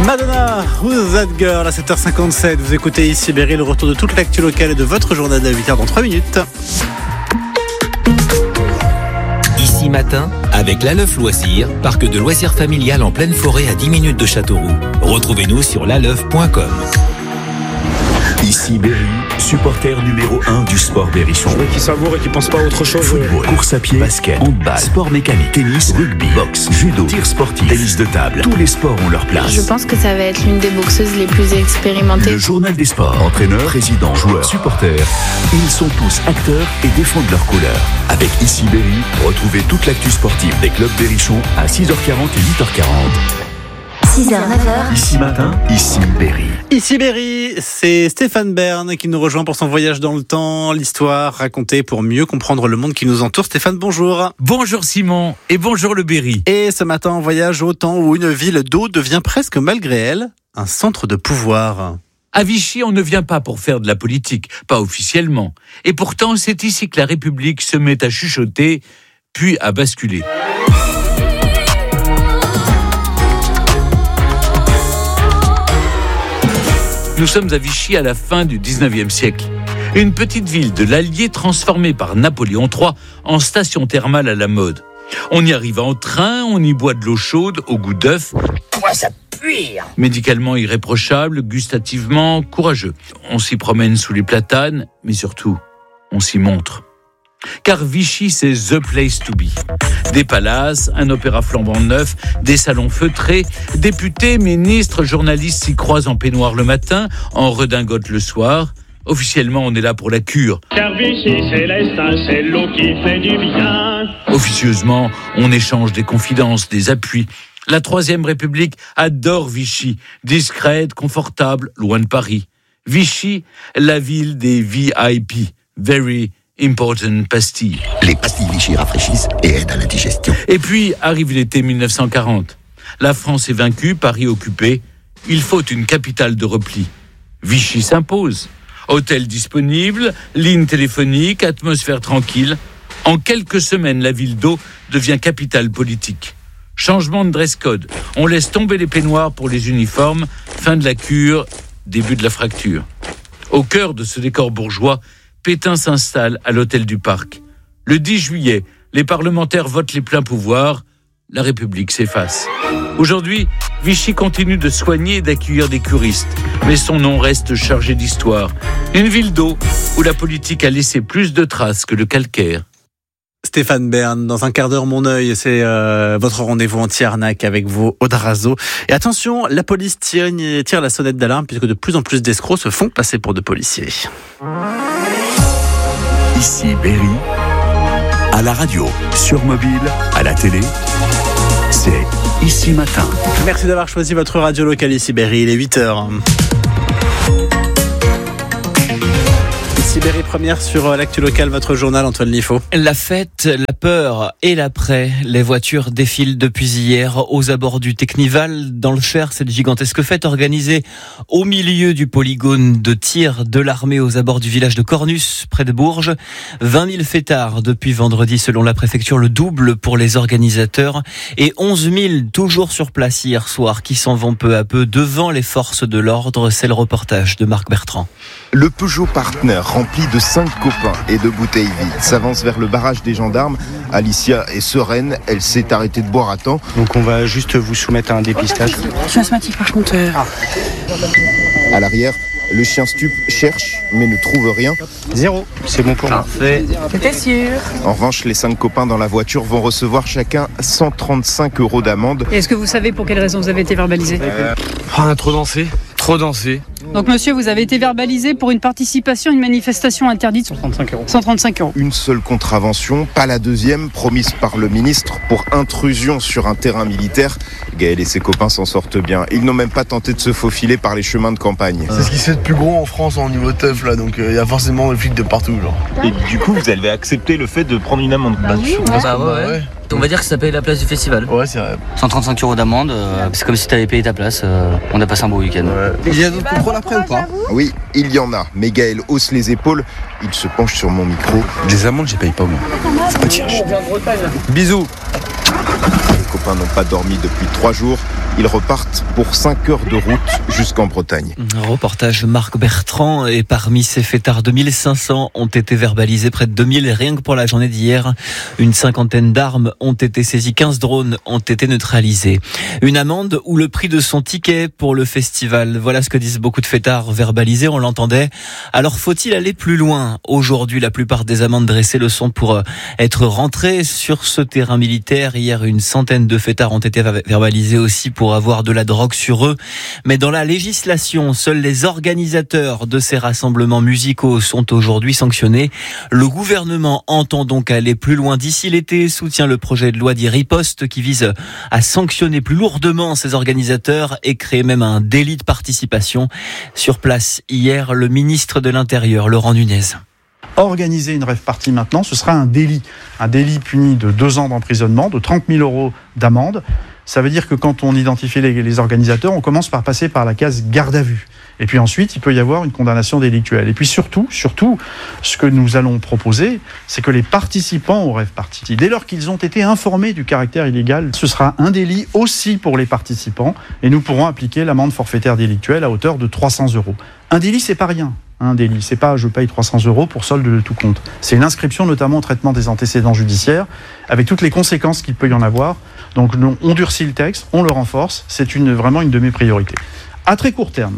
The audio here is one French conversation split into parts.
Madonna, Who's That Girl à 7h57. Vous écoutez ici Berry, le retour de toute l'actu locale et de votre journal de 8h dans 3 minutes. Ici matin, avec l'Aleuf Loisirs, parc de loisirs familial en pleine forêt à 10 minutes de Châteauroux. Retrouvez-nous sur laleuf.com. Ici Berry, supporter numéro 1 du sport berrichon. Je veux qu'ils savourent et qu'ils pensent pas à autre chose. Football, course à pied, basket, handball, sport mécanique, tennis, rugby, boxe, judo, tir sportif, tennis de table. Tous les sports ont leur place. Je pense que ça va être l'une des boxeuses les plus expérimentées. Le journal des sports. Entraîneurs, présidents, joueurs, supporters. Ils sont tous acteurs et défendent leurs couleurs. Avec Ici Berry, retrouvez toute l'actu sportive des clubs berrichons à 6h40 et 8h40. 6h, 9h. Ici matin, Ici Berry. Ici Berry, c'est Stéphane Bern qui nous rejoint pour son voyage dans le temps, l'histoire racontée pour mieux comprendre le monde qui nous entoure. Stéphane, bonjour. Bonjour Simon et bonjour le Berry. Et ce matin, on voyage au temps où une ville d'eau devient presque, malgré elle, un centre de pouvoir. À Vichy, on ne vient pas pour faire de la politique, pas officiellement. Et pourtant, c'est ici que la République se met à chuchoter, puis à basculer. Nous sommes à Vichy à la fin du 19e siècle. Une petite ville de l'Allier transformée par Napoléon III en station thermale à la mode. On y arrive en train, on y boit de l'eau chaude au goût d'œuf. Quoi, ça pue! Médicalement irréprochable, gustativement courageux. On s'y promène sous les platanes, mais surtout, on s'y montre. Car Vichy, c'est the place to be. Des palaces, un opéra flambant neuf, des salons feutrés, députés, ministres, journalistes s'y croisent en peignoir le matin, en redingote le soir. Officiellement, on est là pour la cure. Car Vichy, c'est l'estin, c'est l'eau qui fait du bien. Officieusement, on échange des confidences, des appuis. La Troisième République adore Vichy, discrète, confortable, loin de Paris. Vichy, la ville des VIP, very important pastilles. Les pastilles Vichy rafraîchissent et aident à la digestion. Et puis arrive l'été 1940. La France est vaincue, Paris occupé. Il faut une capitale de repli. Vichy s'impose. Hôtel disponible, ligne téléphonique, atmosphère tranquille. En quelques semaines, la ville d'eau devient capitale politique. Changement de dress code. On laisse tomber les peignoirs pour les uniformes. Fin de la cure, début de la fracture. Au cœur de ce décor bourgeois, Pétain s'installe à l'hôtel du Parc. Le 10 juillet, les parlementaires votent les pleins pouvoirs. La République s'efface. Aujourd'hui, Vichy continue de soigner et d'accueillir des curistes. Mais son nom reste chargé d'histoire. Une ville d'eau où la politique a laissé plus de traces que le calcaire. Stéphane Bern, dans un quart d'heure, mon œil, c'est votre rendez-vous anti-arnaque avec vos Audrazo. Et attention, la police tire la sonnette d'alarme puisque de plus en plus d'escrocs se font passer pour de policiers. Ici Berry, à la radio, sur mobile, à la télé, c'est Ici matin. Merci d'avoir choisi votre radio locale Ici Berry, il est 8h. Ici Berry, première sur l'actu locale, votre journal Antoine Liffaut. La fête, la peur et l'après. Les voitures défilent depuis hier aux abords du Technival. Dans le Cher, cette gigantesque fête organisée au milieu du polygone de tir de l'armée aux abords du village de Cornus, près de Bourges. 20 000 fêtards depuis vendredi selon la préfecture, le double pour les organisateurs. Et 11 000 toujours sur place hier soir qui s'en vont peu à peu devant les forces de l'ordre. C'est le reportage de Marc Bertrand. Le Peugeot Partner, rempli de 5 copains et de bouteilles vides, s'avance vers le barrage des gendarmes. Alicia est sereine, elle s'est arrêtée de boire à temps. Donc on va juste vous soumettre à un dépistage. Je suis asthmatique par contre. À l'arrière, le chien stup cherche mais ne trouve rien. 0, c'est bon pour moi. T'étais sûr? En revanche, les 5 copains dans la voiture vont recevoir chacun 135 € d'amende. Et est-ce que vous savez pour quelle raison vous avez été verbalisé? On a trop dansé. Donc monsieur, vous avez été verbalisé pour une participation à une manifestation interdite. 135 €. 135 €. Une seule contravention, pas la deuxième, promise par le ministre pour intrusion sur un terrain militaire. Gaël et ses copains s'en sortent bien. Ils n'ont même pas tenté de se faufiler par les chemins de campagne. C'est ce qui se fait de plus gros en France au niveau teuf là, donc il y a forcément des flics de partout genre. Et du coup, vous avez accepté le fait de prendre une amende? Ouais. On va dire que ça paye la place du festival. Ouais, c'est vrai. 135 € d'amende, c'est comme si t'avais payé ta place. On a passé un beau week-end. Ouais. Il y a d'autres contrôles après ou pas? Oui, il y en a. Mais Gaël hausse les épaules. Il se penche sur mon micro. Les amendes, j'y paye pas moi. Faut pas tirer. Bisous. Les copains n'ont pas dormi depuis 3 jours. Ils repartent pour 5 heures de route jusqu'en Bretagne. Un reportage Marc Bertrand, et parmi ces fêtards, 2500 ont été verbalisés, près de 2000 rien que pour la journée d'hier. Une cinquantaine d'armes ont été saisies, 15 drones ont été neutralisés. Une amende ou le prix de son ticket pour le festival. Voilà ce que disent beaucoup de fêtards verbalisés, on l'entendait. Alors faut-il aller plus loin ? Aujourd'hui, la plupart des amendes dressées le sont pour être rentrés sur ce terrain militaire. Hier, une centaine de fêtards ont été verbalisés aussi pour avoir de la drogue sur eux. Mais dans la législation, seuls les organisateurs de ces rassemblements musicaux sont aujourd'hui sanctionnés. Le gouvernement entend donc aller plus loin d'ici l'été, soutient le projet de loi dit Riposte qui vise à sanctionner plus lourdement ces organisateurs et créer même un délit de participation. Sur place hier, le ministre de l'Intérieur, Laurent Nunez. Organiser une rave party maintenant, ce sera un délit puni de 2 ans d'emprisonnement, de 30 000 euros d'amende. Ça veut dire que quand on identifie les organisateurs, on commence par passer par la case garde à vue. Et puis ensuite, il peut y avoir une condamnation délictuelle. Et puis surtout, ce que nous allons proposer, c'est que les participants aux rave party, dès lors qu'ils ont été informés du caractère illégal, ce sera un délit aussi pour les participants et nous pourrons appliquer l'amende forfaitaire délictuelle à hauteur de 300 euros. Un délit, c'est pas rien. Un délit, c'est pas je paye 300 euros pour solde de tout compte. C'est une inscription notamment au traitement des antécédents judiciaires, avec toutes les conséquences qu'il peut y en avoir. Donc on durcit le texte, on le renforce, c'est vraiment une de mes priorités. À très court terme.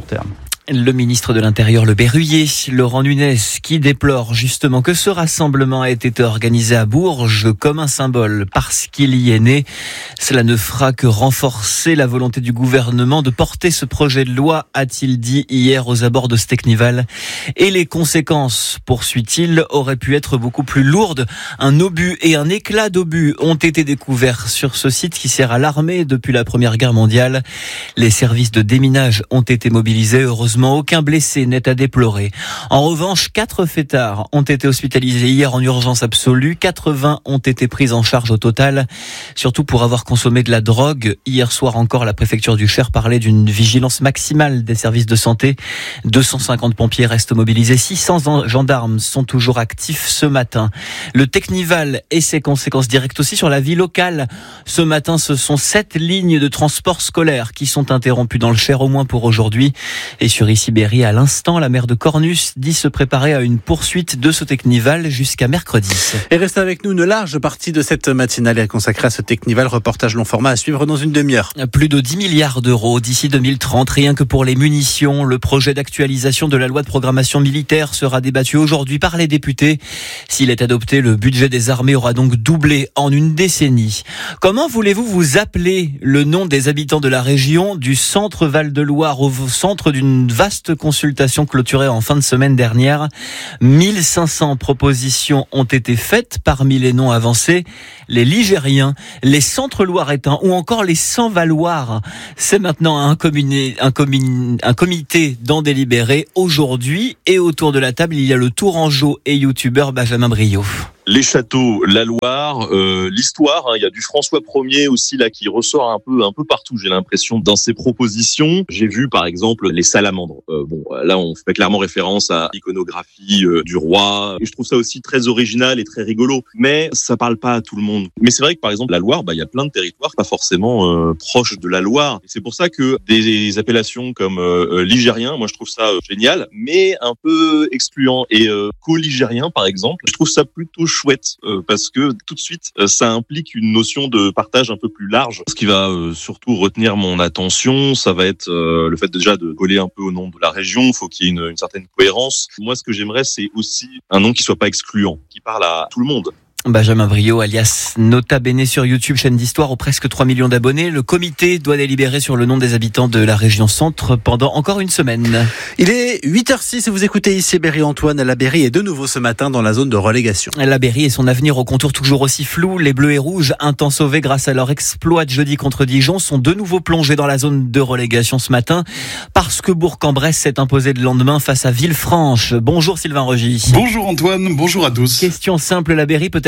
Le ministre de l'Intérieur, le Berruyer, Laurent Nunez, qui déplore justement que ce rassemblement ait été organisé à Bourges comme un symbole parce qu'il y est né. Cela ne fera que renforcer la volonté du gouvernement de porter ce projet de loi, a-t-il dit hier aux abords de Stecknival. Et les conséquences, poursuit-il, auraient pu être beaucoup plus lourdes. Un obus et un éclat d'obus ont été découverts sur ce site qui sert à l'armée depuis la Première Guerre mondiale. Les services de déminage ont été mobilisés, heureusement. Aucun blessé n'est à déplorer. En revanche, 4 fêtards ont été hospitalisés hier en urgence absolue. 80 ont été pris en charge au total, surtout pour avoir consommé de la drogue. Hier soir encore, la préfecture du Cher parlait d'une vigilance maximale des services de santé. 250 pompiers restent mobilisés. 600 gendarmes sont toujours actifs ce matin. Le Teknival et ses conséquences directes aussi sur la vie locale. Ce matin, ce sont 7 lignes de transport scolaire qui sont interrompues dans le Cher, au moins pour aujourd'hui. Et sur Issy-Berry, à l'instant, la maire de Cornus dit se préparer à une poursuite de ce Teknival jusqu'à mercredi. Et restez avec nous, une large partie de cette matinale est consacrée à ce Teknival, reportage long format à suivre dans une demi-heure. Plus de 10 milliards d'euros d'ici 2030, rien que pour les munitions. Le projet d'actualisation de la loi de programmation militaire sera débattu aujourd'hui par les députés. S'il est adopté, le budget des armées aura donc doublé en une décennie. Comment voulez-vous vous appeler? Le nom des habitants de la région du centre Val-de-Loire, au centre d'une vaste consultation clôturée en fin de semaine dernière. 1500 propositions ont été faites. Parmi les noms avancés, les Ligériens, les Centre-Loiretains ou encore les Sans-Valoirs. C'est maintenant un comité d'en délibérer aujourd'hui. Et autour de la table, il y a le Tourangeau et youtubeur Benjamin Briot. Les châteaux, la Loire, l'histoire. Il y a du François Ier aussi là qui ressort un peu partout. J'ai l'impression dans ses propositions. J'ai vu par exemple les salamandres. Là on fait clairement référence à l'iconographie du roi. Et je trouve ça aussi très original et très rigolo. Mais ça parle pas à tout le monde. Mais c'est vrai que par exemple la Loire, il y a plein de territoires pas forcément proches de la Loire. Et c'est pour ça que des appellations comme ligérien, moi je trouve ça génial, mais un peu excluant. Et co-ligérien par exemple, je trouve ça plutôt chouette parce que tout de suite ça implique une notion de partage un peu plus large. Ce qui va surtout retenir mon attention, ça va être le fait déjà de coller un peu au nom de la région. Il faut qu'il y ait une certaine cohérence. Moi ce que j'aimerais c'est aussi un nom qui soit pas excluant, qui parle à tout le monde. Benjamin Briot, alias Nota Bene sur YouTube, chaîne d'histoire aux presque 3 millions d'abonnés. Le comité doit délibérer sur le nom des habitants de la région centre pendant encore une semaine. Il est 8h06 et vous écoutez Issy-Berry. Antoine, la Berry est de nouveau ce matin dans la zone de relégation. La Berry et son avenir au contour toujours aussi flou. Les Bleus et Rouges, un temps sauvés grâce à leur exploit de jeudi contre Dijon, sont de nouveau plongés dans la zone de relégation ce matin parce que Bourg-en-Bresse s'est imposé le lendemain face à Villefranche. Bonjour Sylvain Rogy. Bonjour Antoine, bonjour à tous. Question simple, la Berry peut-elle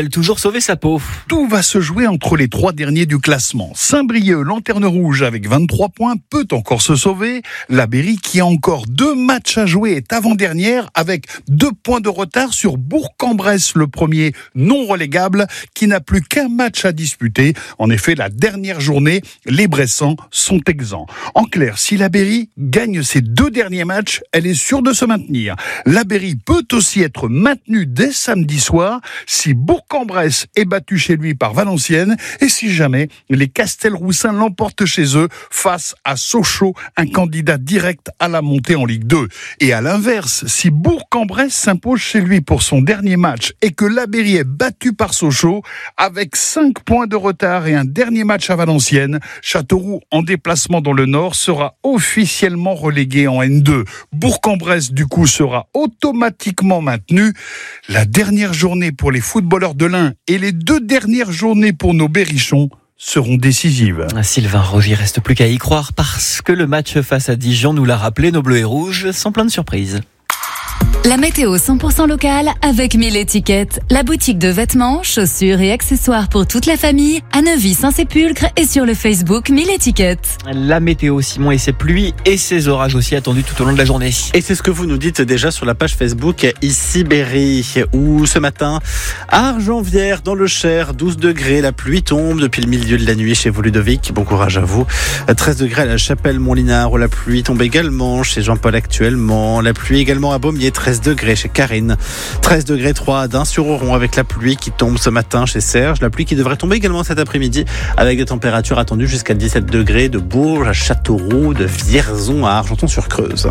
peut-elle toujours sauver sa peau ? Tout va se jouer entre les 3 derniers du classement. Saint-Brieuc, lanterne rouge avec 23 points, peut encore se sauver. La Berry, qui a encore 2 matchs à jouer, est avant-dernière avec 2 points de retard sur Bourg-en-Bresse, le premier non relégable, qui n'a plus qu'un match à disputer. En effet, la dernière journée, les Bressans sont exempts. En clair, si la Berry gagne ses 2 derniers matchs, elle est sûre de se maintenir. La Berry peut aussi être maintenue dès samedi soir si Bourg-en-Bresse est battu chez lui par Valenciennes et si jamais les Castelroussins l'emportent chez eux face à Sochaux, un candidat direct à la montée en Ligue 2. Et à l'inverse, si Bourg-en-Bresse s'impose chez lui pour son dernier match et que la Berry est battue par Sochaux, avec 5 points de retard et un dernier match à Valenciennes, Châteauroux, en déplacement dans le Nord, sera officiellement relégué en N2. Bourg-en-Bresse, du coup, sera automatiquement maintenu. La dernière journée pour les footballeurs de l'Ain et les 2 dernières journées pour nos Berrichons seront décisives. Sylvain Rogier, reste plus qu'à y croire parce que le match face à Dijon nous l'a rappelé, nos bleus et rouges sont pleins de surprises. La météo 100% locale avec 1000 étiquettes. La boutique de vêtements, chaussures et accessoires pour toute la famille à Neuvy-Saint-Sépulcre et sur le Facebook 1000 étiquettes. La météo, Simon, et ses pluies et ses orages aussi attendus tout au long de la journée. Et c'est ce que vous nous dites déjà sur la page Facebook Ici Berry, où ce matin, à Argenvière, dans le Cher, 12 degrés, la pluie tombe depuis le milieu de la nuit chez vous Ludovic, bon courage à vous. 13 degrés à la Chapelle-Montlinard, où la pluie tombe également, chez Jean-Paul actuellement, la pluie également à Beaumier, 13 degrés chez Karine, 13 degrés 3 à Dain-sur-Oron avec la pluie qui tombe ce matin chez Serge, la pluie qui devrait tomber également cet après-midi avec des températures attendues jusqu'à 17 degrés de Bourges à Châteauroux, de Vierzon à Argenton-sur-Creuse.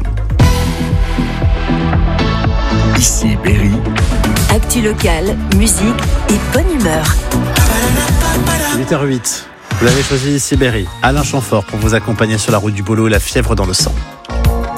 Ici Berry. Actu locale, musique et bonne humeur. 8h08, vous l'avez choisi Ici Berry, Alain Chamfort pour vous accompagner sur la route du boulot, la fièvre dans le sang.